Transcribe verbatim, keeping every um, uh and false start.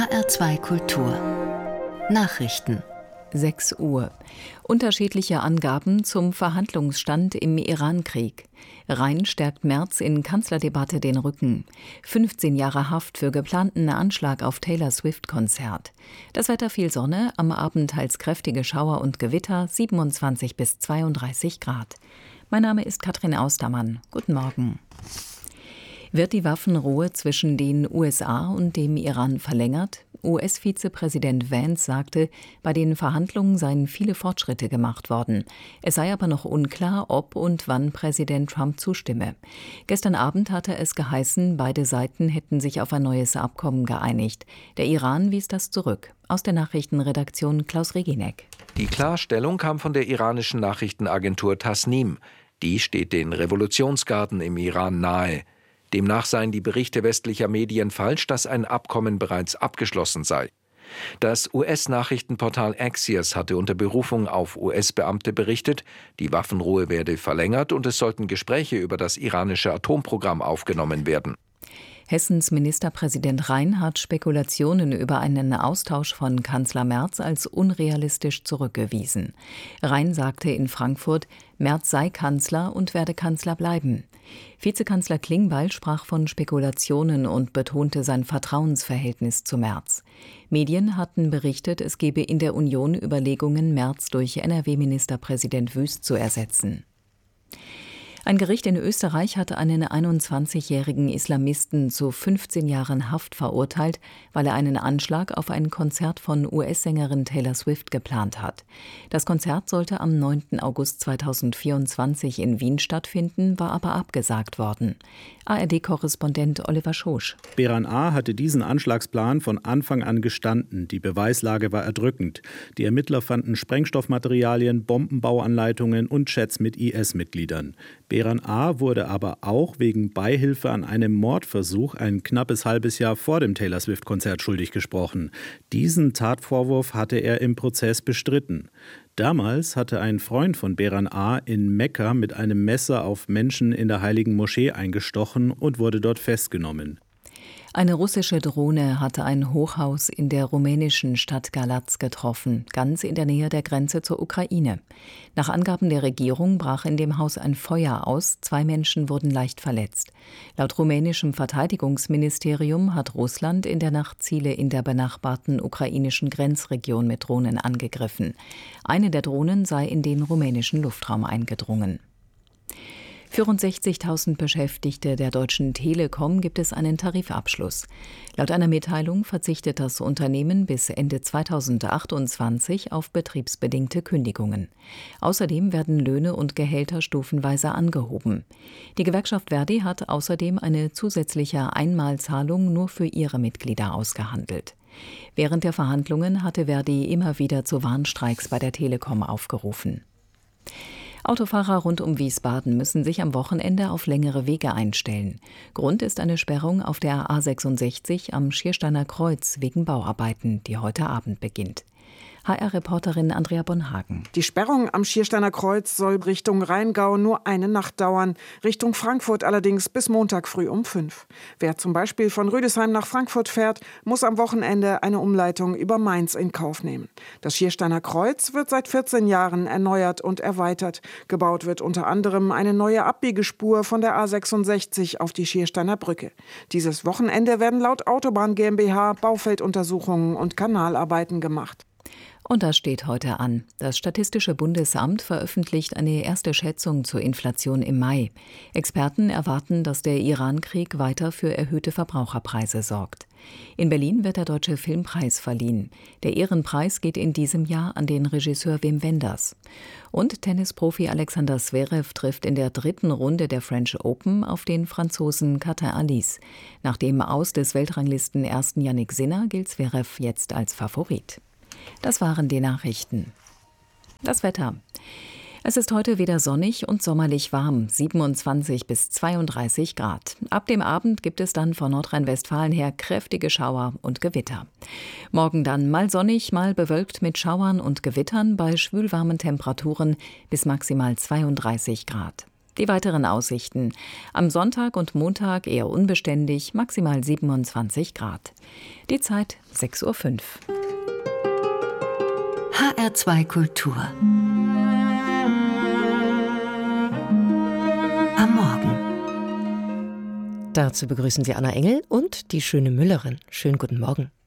H R zwei Kultur Nachrichten sechs Uhr. Unterschiedliche Angaben zum Verhandlungsstand im Irankrieg. Rhein stärkt Merz in Kanzlerdebatte den Rücken. fünfzehn Jahre Haft für geplanten Anschlag auf Taylor Swift-Konzert. Das Wetter: viel Sonne, am Abend teils kräftige Schauer und Gewitter, siebenundzwanzig bis zweiunddreißig Grad. Mein Name ist Katrin Austermann. Guten Morgen. Wird die Waffenruhe zwischen den U S A und dem Iran verlängert? U S-Vizepräsident Vance sagte, bei den Verhandlungen seien viele Fortschritte gemacht worden. Es sei aber noch unklar, ob und wann Präsident Trump zustimme. Gestern Abend hatte es geheißen, beide Seiten hätten sich auf ein neues Abkommen geeinigt. Der Iran wies das zurück. Aus der Nachrichtenredaktion Klaus Reginek. Die Klarstellung kam von der iranischen Nachrichtenagentur Tasnim. Die steht den Revolutionsgarden im Iran nahe. Demnach seien die Berichte westlicher Medien falsch, dass ein Abkommen bereits abgeschlossen sei. Das U S-Nachrichtenportal Axios hatte unter Berufung auf U S-Beamte berichtet, die Waffenruhe werde verlängert und es sollten Gespräche über das iranische Atomprogramm aufgenommen werden. Hessens Ministerpräsident Rhein hat Spekulationen über einen Austausch von Kanzler Merz als unrealistisch zurückgewiesen. Rhein sagte in Frankfurt, Merz sei Kanzler und werde Kanzler bleiben. Vizekanzler Klingbeil sprach von Spekulationen und betonte sein Vertrauensverhältnis zu Merz. Medien hatten berichtet, es gebe in der Union Überlegungen, Merz durch N R W-Ministerpräsident Wüst zu ersetzen. Ein Gericht in Österreich hatte einen einundzwanzigjährigen Islamisten zu fünfzehn Jahren Haft verurteilt, weil er einen Anschlag auf ein Konzert von U S-Sängerin Taylor Swift geplant hat. Das Konzert sollte am neunten August zweitausendvierundzwanzig in Wien stattfinden, war aber abgesagt worden. A R D-Korrespondent Oliver Schosch. Beran A. hatte diesen Anschlagsplan von Anfang an gestanden. Die Beweislage war erdrückend. Die Ermittler fanden Sprengstoffmaterialien, Bombenbauanleitungen und Chats mit I S-Mitgliedern. Beran A. wurde aber auch wegen Beihilfe an einem Mordversuch ein knappes halbes Jahr vor dem Taylor Swift-Konzert schuldig gesprochen. Diesen Tatvorwurf hatte er im Prozess bestritten. Damals hatte ein Freund von Beran A. in Mekka mit einem Messer auf Menschen in der Heiligen Moschee eingestochen und wurde dort festgenommen. Eine russische Drohne hatte ein Hochhaus in der rumänischen Stadt Galați getroffen, ganz in der Nähe der Grenze zur Ukraine. Nach Angaben der Regierung brach in dem Haus ein Feuer aus, zwei Menschen wurden leicht verletzt. Laut rumänischem Verteidigungsministerium hat Russland in der Nacht Ziele in der benachbarten ukrainischen Grenzregion mit Drohnen angegriffen. Eine der Drohnen sei in den rumänischen Luftraum eingedrungen. vierundsechzigtausend Beschäftigte der Deutschen Telekom gibt es einen Tarifabschluss. Laut einer Mitteilung verzichtet das Unternehmen bis Ende zweitausendachtundzwanzig auf betriebsbedingte Kündigungen. Außerdem werden Löhne und Gehälter stufenweise angehoben. Die Gewerkschaft Verdi hat außerdem eine zusätzliche Einmalzahlung nur für ihre Mitglieder ausgehandelt. Während der Verhandlungen hatte Verdi immer wieder zu Warnstreiks bei der Telekom aufgerufen. Autofahrer rund um Wiesbaden müssen sich am Wochenende auf längere Wege einstellen. Grund ist eine Sperrung auf der A sechsundsechzig am Schiersteiner Kreuz wegen Bauarbeiten, die heute Abend beginnt. H R-Reporterin Andrea Bonhagen. Die Sperrung am Schiersteiner Kreuz soll Richtung Rheingau nur eine Nacht dauern, Richtung Frankfurt allerdings bis Montag früh um fünf. Wer zum Beispiel von Rüdesheim nach Frankfurt fährt, muss am Wochenende eine Umleitung über Mainz in Kauf nehmen. Das Schiersteiner Kreuz wird seit vierzehn Jahren erneuert und erweitert. Gebaut wird unter anderem eine neue Abbiegespur von der A sechsundsechzig auf die Schiersteiner Brücke. Dieses Wochenende werden laut Autobahn GmbH Baufelduntersuchungen und Kanalarbeiten gemacht. Und das steht heute an. Das Statistische Bundesamt veröffentlicht eine erste Schätzung zur Inflation im Mai. Experten erwarten, dass der Irankrieg weiter für erhöhte Verbraucherpreise sorgt. In Berlin wird der Deutsche Filmpreis verliehen. Der Ehrenpreis geht in diesem Jahr an den Regisseur Wim Wenders. Und Tennisprofi Alexander Zverev trifft in der dritten Runde der French Open auf den Franzosen Quentin Halys. Nach dem Aus des Weltranglisten-Ersten Jannik Sinner gilt Zverev jetzt als Favorit. Das waren die Nachrichten. Das Wetter. Es ist heute wieder sonnig und sommerlich warm, siebenundzwanzig bis zweiunddreißig Grad. Ab dem Abend gibt es dann von Nordrhein-Westfalen her kräftige Schauer und Gewitter. Morgen dann mal sonnig, mal bewölkt mit Schauern und Gewittern bei schwülwarmen Temperaturen bis maximal zweiunddreißig Grad. Die weiteren Aussichten. Am Sonntag und Montag eher unbeständig, maximal siebenundzwanzig Grad. Die Zeit sechs Uhr fünf. H R zwei Kultur. Am Morgen. Dazu begrüßen Sie Anna Engel und die schöne Müllerin. Schönen guten Morgen.